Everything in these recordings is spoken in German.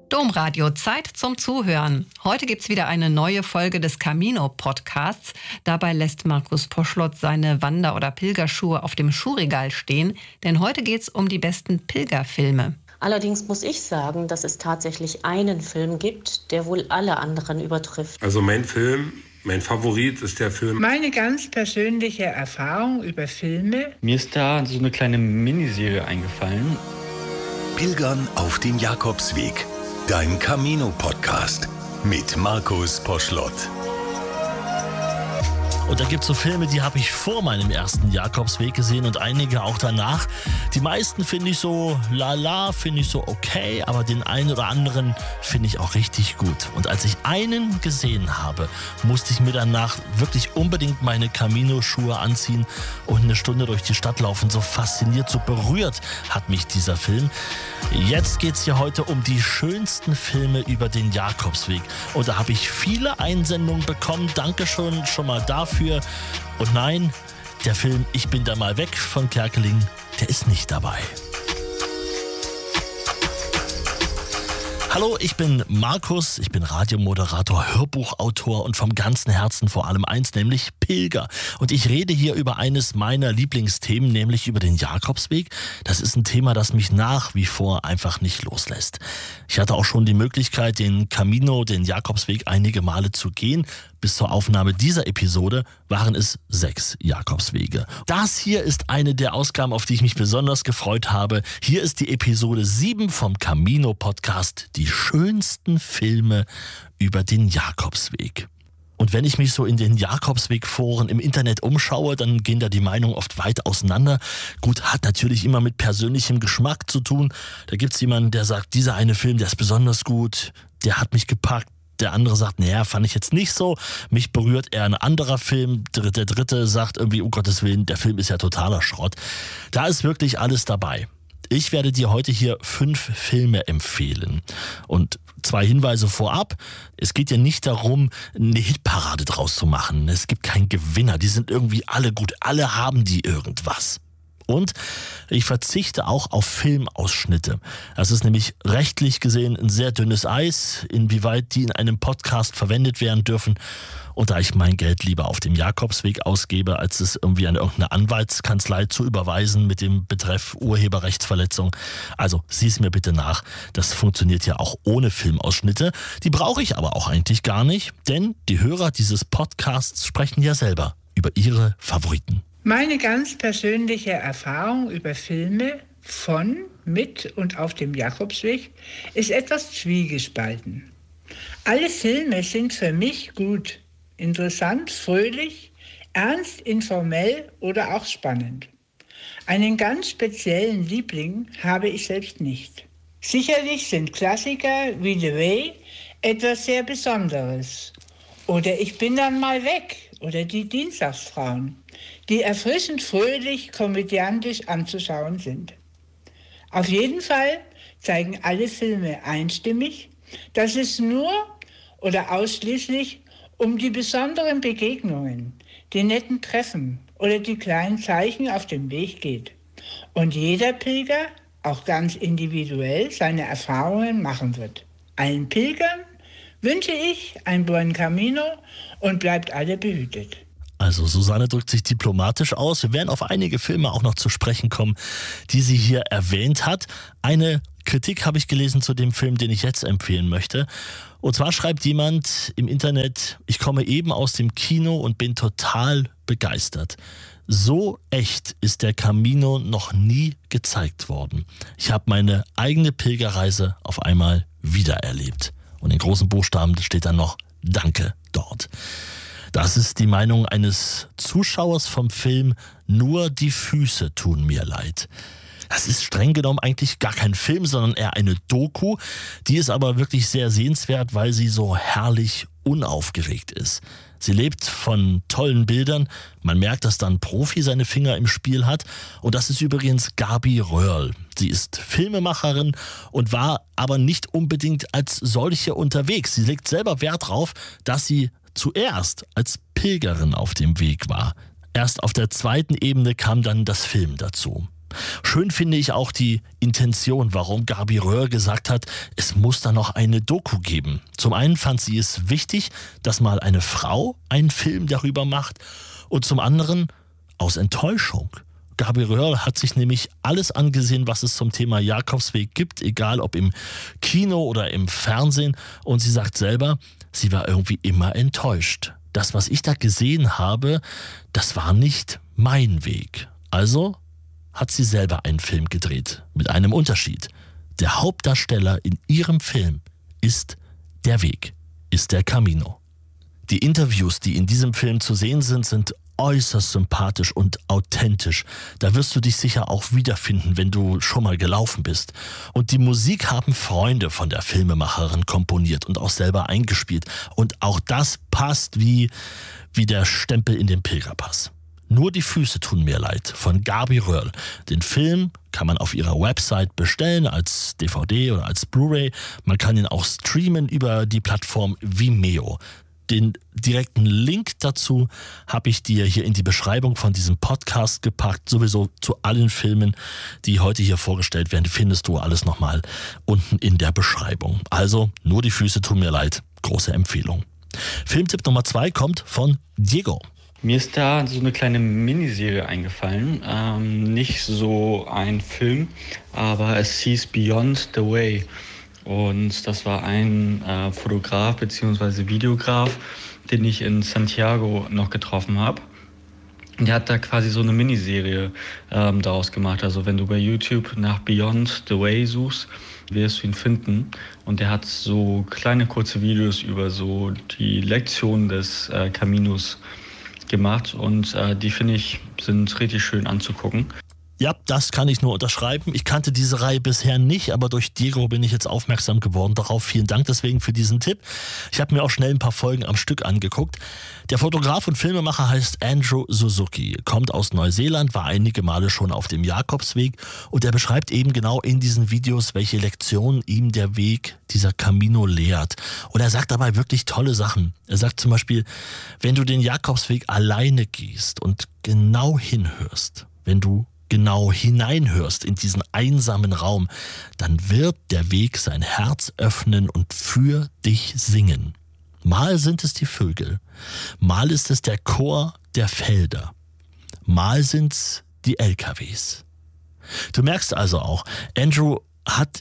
Domradio, Zeit zum Zuhören. Heute gibt's wieder eine neue Folge des Camino-Podcasts. Dabei lässt Markus Poschlot seine Wander- oder Pilgerschuhe auf dem Schuhregal stehen. Denn heute geht's um die besten Pilgerfilme. Allerdings muss ich sagen, dass es tatsächlich einen Film gibt, der wohl alle anderen übertrifft. Also mein Favorit ist der Film. Meine ganz persönliche Erfahrung über Filme. Mir ist da so eine kleine Miniserie eingefallen. Pilgern auf dem Jakobsweg. Dein Camino-Podcast mit Markus Poschlot. Und da gibt es so Filme, die habe ich vor meinem ersten Jakobsweg gesehen und einige auch danach. Die meisten finde ich so lala, finde ich so okay, aber den einen oder anderen finde ich auch richtig gut. Und als ich einen gesehen habe, musste ich mir danach wirklich unbedingt meine Camino-Schuhe anziehen und eine Stunde durch die Stadt laufen. So fasziniert, so berührt hat mich dieser Film. Jetzt geht es hier heute um die schönsten Filme über den Jakobsweg. Und da habe ich viele Einsendungen bekommen. Dankeschön schon mal dafür. Und nein, der Film Ich bin da mal weg von Kerkeling, der ist nicht dabei. Hallo, ich bin Markus, ich bin Radiomoderator, Hörbuchautor und vom ganzen Herzen vor allem eins, nämlich Pilger. Und ich rede hier über eines meiner Lieblingsthemen, nämlich über den Jakobsweg. Das ist ein Thema, das mich nach wie vor einfach nicht loslässt. Ich hatte auch schon die Möglichkeit, den Camino, den Jakobsweg, einige Male zu gehen. Bis zur Aufnahme dieser Episode waren es 6 Jakobswege. Das hier ist eine der Ausgaben, auf die ich mich besonders gefreut habe. Hier ist die Episode 7 vom Camino-Podcast, die schönsten Filme über den Jakobsweg. Und wenn ich mich so in den Jakobsweg-Foren im Internet umschaue, dann gehen da die Meinungen oft weit auseinander. Gut, hat natürlich immer mit persönlichem Geschmack zu tun. Da gibt's jemanden, der sagt, dieser eine Film, der ist besonders gut, der hat mich gepackt. Der andere sagt, naja, fand ich jetzt nicht so. Mich berührt eher ein anderer Film. Der dritte sagt irgendwie, um Gottes Willen, der Film ist ja totaler Schrott. Da ist wirklich alles dabei. Ich werde dir heute hier 5 Filme empfehlen. Und 2 Hinweise vorab. Es geht ja nicht darum, eine Hitparade draus zu machen. Es gibt keinen Gewinner. Die sind irgendwie alle gut. Alle haben die irgendwas. Und ich verzichte auch auf Filmausschnitte. Das ist nämlich rechtlich gesehen ein sehr dünnes Eis, inwieweit die in einem Podcast verwendet werden dürfen. Und da ich mein Geld lieber auf dem Jakobsweg ausgebe, als es irgendwie an irgendeine Anwaltskanzlei zu überweisen mit dem Betreff Urheberrechtsverletzung. Also sieh es mir bitte nach. Das funktioniert ja auch ohne Filmausschnitte. Die brauche ich aber auch eigentlich gar nicht, denn die Hörer dieses Podcasts sprechen ja selber über ihre Favoriten. Meine ganz persönliche Erfahrung über Filme von, mit und auf dem Jakobsweg ist etwas zwiegespalten. Alle Filme sind für mich gut, interessant, fröhlich, ernst, informell oder auch spannend. Einen ganz speziellen Liebling habe ich selbst nicht. Sicherlich sind Klassiker wie The Way etwas sehr Besonderes. Oder Ich bin dann mal weg oder Die Dienstagsfrauen, die erfrischend fröhlich, komödiantisch anzuschauen sind. Auf jeden Fall zeigen alle Filme einstimmig, dass es nur oder ausschließlich um die besonderen Begegnungen, die netten Treffen oder die kleinen Zeichen auf dem Weg geht. Und jeder Pilger auch ganz individuell seine Erfahrungen machen wird. Allen Pilgern wünsche ich ein Buen Camino und bleibt alle behütet. Also Susanne drückt sich diplomatisch aus. Wir werden auf einige Filme auch noch zu sprechen kommen, die sie hier erwähnt hat. Eine Kritik habe ich gelesen zu dem Film, den ich jetzt empfehlen möchte. Und zwar schreibt jemand im Internet, ich komme eben aus dem Kino und bin total begeistert. So echt ist der Camino noch nie gezeigt worden. Ich habe meine eigene Pilgerreise auf einmal wiedererlebt. Und in großen Buchstaben steht dann noch Danke dort. Das ist die Meinung eines Zuschauers vom Film Nur die Füße tun mir leid. Das ist streng genommen eigentlich gar kein Film, sondern eher eine Doku. Die ist aber wirklich sehr sehenswert, weil sie so herrlich unaufgeregt ist. Sie lebt von tollen Bildern. Man merkt, dass da ein Profi seine Finger im Spiel hat. Und das ist übrigens Gabi Röhrl. Sie ist Filmemacherin und war aber nicht unbedingt als solche unterwegs. Sie legt selber Wert darauf, dass sie zuerst als Pilgerin auf dem Weg war. Erst auf der zweiten Ebene kam dann das Film dazu. Schön finde ich auch die Intention, warum Gabi Röhr gesagt hat, es muss da noch eine Doku geben. Zum einen fand sie es wichtig, dass mal eine Frau einen Film darüber macht und zum anderen aus Enttäuschung. Gabi Röhr hat sich nämlich alles angesehen, was es zum Thema Jakobsweg gibt, egal ob im Kino oder im Fernsehen. Und sie sagt selber, sie war irgendwie immer enttäuscht. Das, was ich da gesehen habe, das war nicht mein Weg. Also hat sie selber einen Film gedreht, mit einem Unterschied. Der Hauptdarsteller in ihrem Film ist der Weg, ist der Camino. Die Interviews, die in diesem Film zu sehen sind, sind äußerst sympathisch und authentisch. Da wirst du dich sicher auch wiederfinden, wenn du schon mal gelaufen bist. Und die Musik haben Freunde von der Filmemacherin komponiert und auch selber eingespielt. Und auch das passt wie der Stempel in den Pilgerpass. Nur die Füße tun mir leid von Gabi Röhrl. Den Film kann man auf ihrer Website bestellen als DVD oder als Blu-ray. Man kann ihn auch streamen über die Plattform Vimeo. Den direkten Link dazu habe ich dir hier in die Beschreibung von diesem Podcast gepackt. Sowieso zu allen Filmen, die heute hier vorgestellt werden, findest du alles nochmal unten in der Beschreibung. Also, nur die Füße tun mir leid. Große Empfehlung. Filmtipp Nummer 2 kommt von Diego. Mir ist da so eine kleine Miniserie eingefallen. Nicht so ein Film, aber es hieß Beyond the Way. Und das war ein Fotograf bzw. Videograf, den ich in Santiago noch getroffen habe. Und der hat da quasi so eine Miniserie daraus gemacht. Also wenn du bei YouTube nach Beyond the Way suchst, wirst du ihn finden. Und der hat so kleine kurze Videos über so die Lektion des Caminos gemacht. Und die, finde ich, sind richtig schön anzugucken. Ja, das kann ich nur unterschreiben. Ich kannte diese Reihe bisher nicht, aber durch Diego bin ich jetzt aufmerksam geworden darauf. Vielen Dank deswegen für diesen Tipp. Ich habe mir auch schnell ein paar Folgen am Stück angeguckt. Der Fotograf und Filmemacher heißt Andrew Suzuki, kommt aus Neuseeland, war einige Male schon auf dem Jakobsweg und er beschreibt eben genau in diesen Videos, welche Lektionen ihm der Weg, dieser Camino lehrt. Und er sagt dabei wirklich tolle Sachen. Er sagt zum Beispiel, wenn du den Jakobsweg alleine gehst und genau hinhörst, wenn du genau hineinhörst in diesen einsamen Raum, dann wird der Weg sein Herz öffnen und für dich singen. Mal sind es die Vögel, mal ist es der Chor der Felder, mal sind's die LKWs. Du merkst also auch, Andrew hat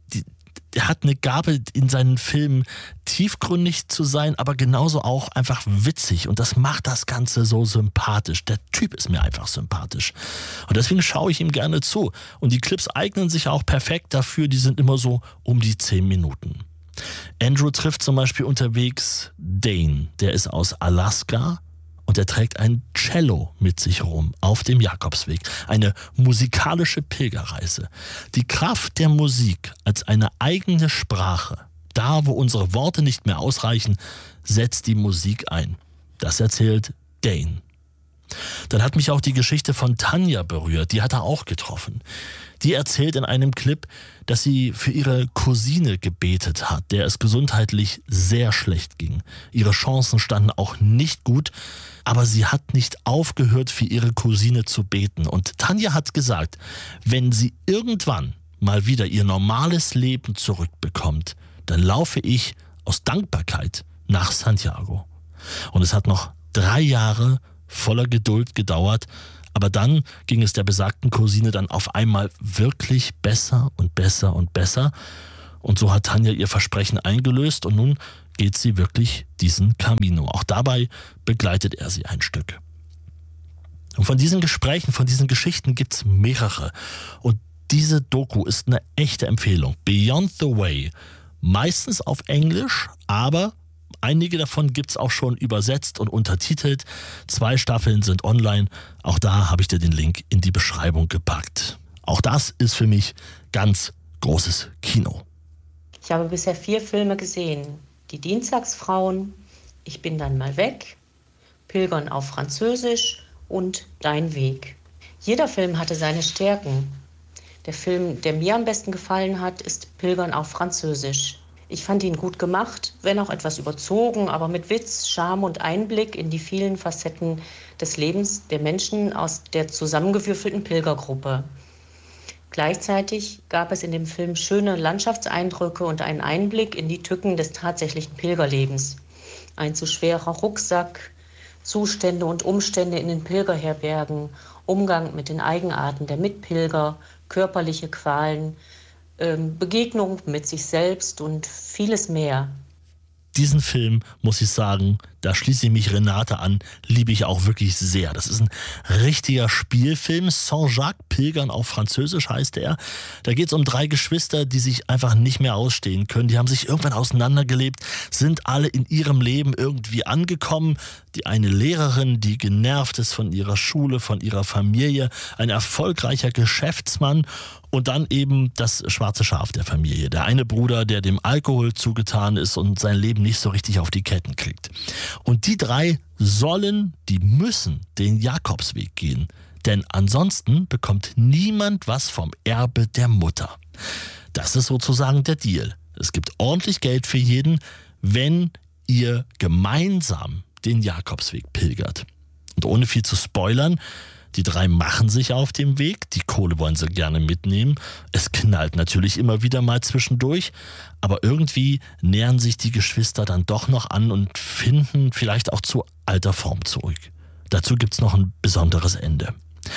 eine Gabe in seinen Filmen, tiefgründig zu sein, aber genauso auch einfach witzig. Und das macht das Ganze so sympathisch. Der Typ ist mir einfach sympathisch. Und deswegen schaue ich ihm gerne zu. Und die Clips eignen sich auch perfekt dafür. Die sind immer so um die 10 Minuten. Andrew trifft zum Beispiel unterwegs Dane. Der ist aus Alaska. Und er trägt ein Cello mit sich rum auf dem Jakobsweg. Eine musikalische Pilgerreise. Die Kraft der Musik als eine eigene Sprache. Da, wo unsere Worte nicht mehr ausreichen, setzt die Musik ein. Das erzählt Dane. Dann hat mich auch die Geschichte von Tanja berührt. Die hat er auch getroffen. Die erzählt in einem Clip, dass sie für ihre Cousine gebetet hat, der es gesundheitlich sehr schlecht ging. Ihre Chancen standen auch nicht gut, aber sie hat nicht aufgehört, für ihre Cousine zu beten. Und Tanja hat gesagt, wenn sie irgendwann mal wieder ihr normales Leben zurückbekommt, dann laufe ich aus Dankbarkeit nach Santiago. Und es hat noch 3 Jahre voller Geduld gedauert, aber dann ging es der besagten Cousine dann auf einmal wirklich besser und besser und besser. Und so hat Tanja ihr Versprechen eingelöst und nun geht sie wirklich diesen Camino. Auch dabei begleitet er sie ein Stück. Und von diesen Gesprächen, von diesen Geschichten gibt's mehrere. Und diese Doku ist eine echte Empfehlung. Beyond the Way. Meistens auf Englisch, aber einige davon gibt's auch schon übersetzt und untertitelt. 2 Staffeln sind online. Auch da habe ich dir den Link in die Beschreibung gepackt. Auch das ist für mich ganz großes Kino. Ich habe bisher 4 Filme gesehen. Die Dienstagsfrauen, Ich bin dann mal weg, Pilgern auf Französisch und Dein Weg. Jeder Film hatte seine Stärken. Der Film, der mir am besten gefallen hat, ist Pilgern auf Französisch. Ich fand ihn gut gemacht, wenn auch etwas überzogen, aber mit Witz, Charme und Einblick in die vielen Facetten des Lebens der Menschen aus der zusammengewürfelten Pilgergruppe. Gleichzeitig gab es in dem Film schöne Landschaftseindrücke und einen Einblick in die Tücken des tatsächlichen Pilgerlebens. Ein zu schwerer Rucksack, Zustände und Umstände in den Pilgerherbergen, Umgang mit den Eigenarten der Mitpilger, körperliche Qualen, Begegnung mit sich selbst und vieles mehr. Diesen Film, muss ich sagen, da schließe ich mich Renate an, liebe ich auch wirklich sehr. Das ist ein richtiger Spielfilm. Saint-Jacques, Pilgern auf Französisch heißt er. Da geht es um 3 Geschwister, die sich einfach nicht mehr ausstehen können. Die haben sich irgendwann auseinandergelebt, sind alle in ihrem Leben irgendwie angekommen. Die eine Lehrerin, die genervt ist von ihrer Schule, von ihrer Familie, ein erfolgreicher Geschäftsmann und dann eben das schwarze Schaf der Familie. Der eine Bruder, der dem Alkohol zugetan ist und sein Leben nicht so richtig auf die Ketten kriegt. Und die 3 die müssen den Jakobsweg gehen. Denn ansonsten bekommt niemand was vom Erbe der Mutter. Das ist sozusagen der Deal. Es gibt ordentlich Geld für jeden, wenn ihr gemeinsam den Jakobsweg pilgert. Und ohne viel zu spoilern, die 3 machen sich auf den Weg, die Kohle wollen sie gerne mitnehmen. Es knallt natürlich immer wieder mal zwischendurch, aber irgendwie nähern sich die Geschwister dann doch noch an und finden vielleicht auch zu alter Form zurück. Dazu gibt's noch ein besonderes Ende.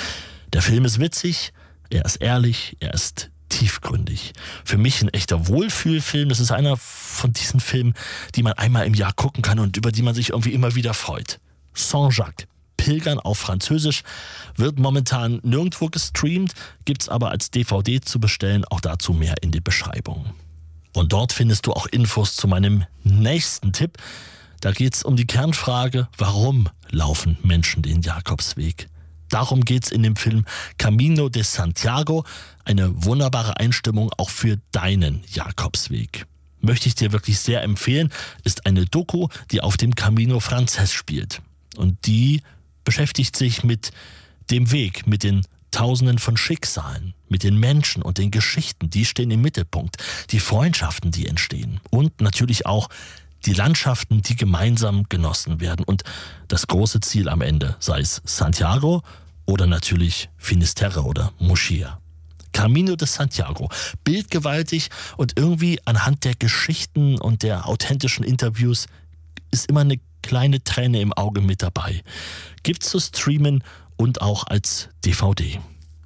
Der Film ist witzig, er ist ehrlich, er ist tiefgründig. Für mich ein echter Wohlfühlfilm. Das ist einer von diesen Filmen, die man einmal im Jahr gucken kann und über die man sich irgendwie immer wieder freut. Saint-Jacques, Pilgern auf Französisch, wird momentan nirgendwo gestreamt, gibt's aber als DVD zu bestellen, auch dazu mehr in die Beschreibung. Und dort findest du auch Infos zu meinem nächsten Tipp. Da geht's um die Kernfrage, warum laufen Menschen den Jakobsweg? Darum geht's in dem Film Camino de Santiago, eine wunderbare Einstimmung auch für deinen Jakobsweg. Möchte ich dir wirklich sehr empfehlen, ist eine Doku, die auf dem Camino Frances spielt. Und die beschäftigt sich mit dem Weg, mit den Tausenden von Schicksalen, mit den Menschen und den Geschichten, die stehen im Mittelpunkt, die Freundschaften, die entstehen und natürlich auch die Landschaften, die gemeinsam genossen werden und das große Ziel am Ende, sei es Santiago oder natürlich Finisterre oder Moschia. Camino de Santiago, bildgewaltig und irgendwie anhand der Geschichten und der authentischen Interviews ist immer eine kleine Träne im Auge mit dabei. Gibt's zu streamen und auch als DVD.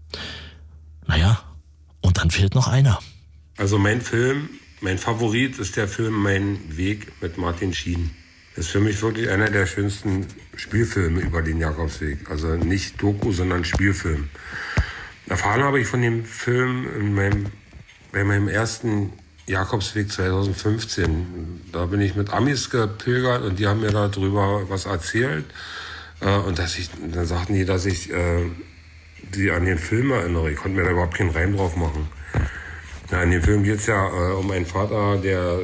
Naja, und dann fehlt noch einer. Also mein Favorit ist der Film Mein Weg mit Martin Sheen. Das ist für mich wirklich einer der schönsten Spielfilme über den Jakobsweg. Also nicht Doku, sondern Spielfilm. Erfahren habe ich von dem Film bei meinem ersten Jakobsweg 2015. Da bin ich mit Amis gepilgert und die haben mir darüber was erzählt. Und dann sagten die, dass ich die an den Film erinnere. Ich konnte mir da überhaupt keinen Reim drauf machen. In dem Film geht es ja um einen Vater, der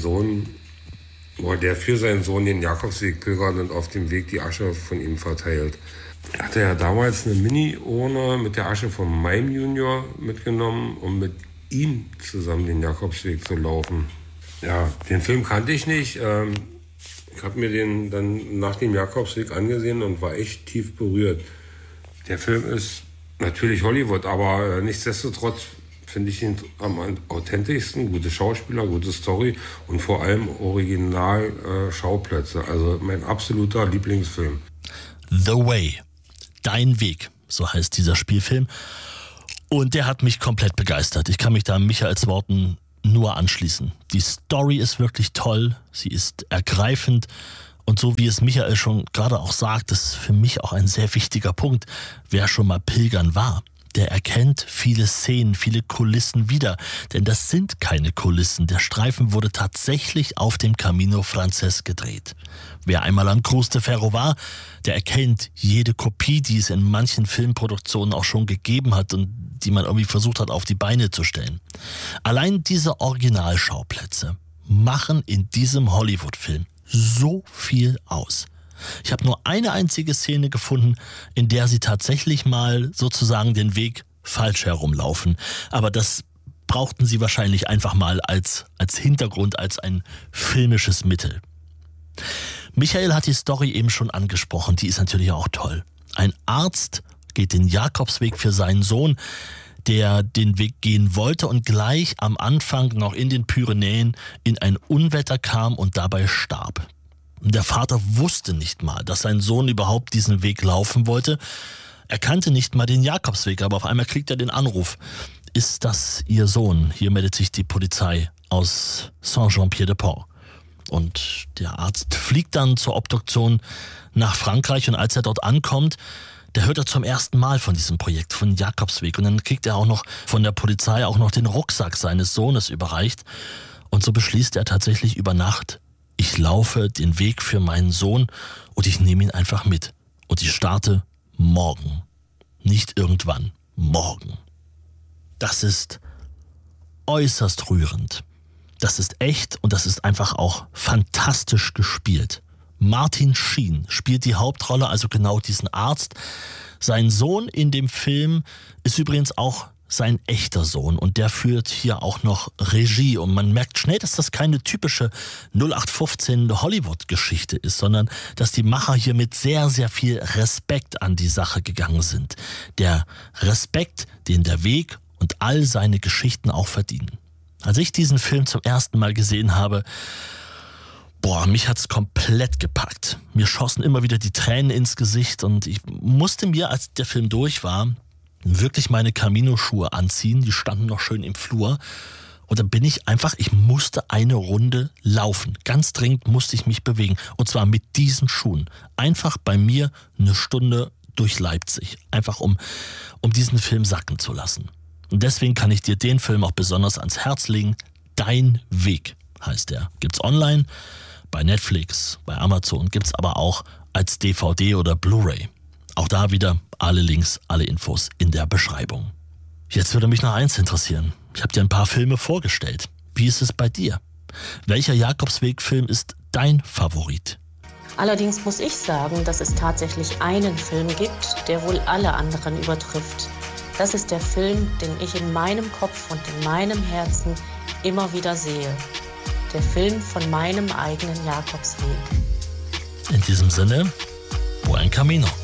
für seinen Sohn den Jakobsweg pilgert und auf dem Weg die Asche von ihm verteilt. Er hatte ja damals eine Mini-Urne mit der Asche von meinem Junior mitgenommen, um mit ihm zusammen den Jakobsweg zu laufen. Ja, den Film kannte ich nicht. Ich habe mir den dann nach dem Jakobsweg angesehen und war echt tief berührt. Der Film ist natürlich Hollywood, aber nichtsdestotrotz finde ich ihn am authentischsten. Gute Schauspieler, gute Story und vor allem Original-Schauplätze. Also mein absoluter Lieblingsfilm. The Way, Dein Weg, so heißt dieser Spielfilm. Und der hat mich komplett begeistert. Ich kann mich da Michaels Worten nur anschließen. Die Story ist wirklich toll, sie ist ergreifend und so wie es Michael schon gerade auch sagt, das ist für mich auch ein sehr wichtiger Punkt. Wer schon mal pilgern war, der erkennt viele Szenen, viele Kulissen wieder. Denn das sind keine Kulissen. Der Streifen wurde tatsächlich auf dem Camino Frances gedreht. Wer einmal am Cruz de Ferro war, der erkennt jede Kopie, die es in manchen Filmproduktionen auch schon gegeben hat und die man irgendwie versucht hat auf die Beine zu stellen. Allein diese Originalschauplätze machen in diesem Hollywood-Film so viel aus. Ich habe nur eine einzige Szene gefunden, in der sie tatsächlich mal sozusagen den Weg falsch herumlaufen. Aber das brauchten sie wahrscheinlich einfach mal als Hintergrund, als ein filmisches Mittel. Michael hat die Story eben schon angesprochen, die ist natürlich auch toll. Ein Arzt geht den Jakobsweg für seinen Sohn, der den Weg gehen wollte und gleich am Anfang noch in den Pyrenäen in ein Unwetter kam und dabei starb. Der Vater wusste nicht mal, dass sein Sohn überhaupt diesen Weg laufen wollte. Er kannte nicht mal den Jakobsweg, aber auf einmal kriegt er den Anruf. Ist das Ihr Sohn? Hier meldet sich die Polizei aus Saint-Jean-Pied-de-Port. Und der Arzt fliegt dann zur Obduktion nach Frankreich und als er dort ankommt, da hört er zum ersten Mal von diesem Projekt, von Jakobsweg. Und dann kriegt er auch noch von der Polizei auch noch den Rucksack seines Sohnes überreicht. Und so beschließt er tatsächlich über Nacht, ich laufe den Weg für meinen Sohn und ich nehme ihn einfach mit. Und ich starte morgen. Nicht irgendwann, morgen. Das ist äußerst rührend. Das ist echt und das ist einfach auch fantastisch gespielt. Martin Sheen spielt die Hauptrolle, also genau diesen Arzt. Sein Sohn in dem Film ist übrigens auch sein echter Sohn und der führt hier auch noch Regie und man merkt schnell, dass das keine typische 0815 Hollywood-Geschichte ist, sondern dass die Macher hier mit sehr, sehr viel Respekt an die Sache gegangen sind. Der Respekt, den der Weg und all seine Geschichten auch verdienen. Als ich diesen Film zum ersten Mal gesehen habe, mich hat's komplett gepackt. Mir schossen immer wieder die Tränen ins Gesicht und ich musste mir, als der Film durch war, wirklich meine Camino-Schuhe anziehen. Die standen noch schön im Flur. Und dann bin ich musste eine Runde laufen. Ganz dringend musste ich mich bewegen. Und zwar mit diesen Schuhen. Einfach bei mir eine Stunde durch Leipzig. Einfach um diesen Film sacken zu lassen. Und deswegen kann ich dir den Film auch besonders ans Herz legen. Dein Weg heißt er. Gibt's online, bei Netflix, bei Amazon, gibt's aber auch als DVD oder Blu-ray. Auch da wieder alle Links, alle Infos in der Beschreibung. Jetzt würde mich noch eins interessieren. Ich habe dir ein paar Filme vorgestellt. Wie ist es bei dir? Welcher Jakobsweg-Film ist dein Favorit? Allerdings muss ich sagen, dass es tatsächlich einen Film gibt, der wohl alle anderen übertrifft. Das ist der Film, den ich in meinem Kopf und in meinem Herzen immer wieder sehe. Der Film von meinem eigenen Jakobsweg. In diesem Sinne, Buen Camino.